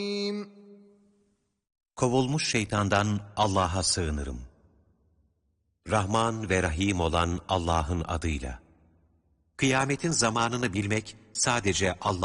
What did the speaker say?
Kovulmuş şeytandan Allah'a sığınırım. Rahman ve Rahim olan Allah'ın adıyla. Kıyametin zamanını bilmek sadece Allah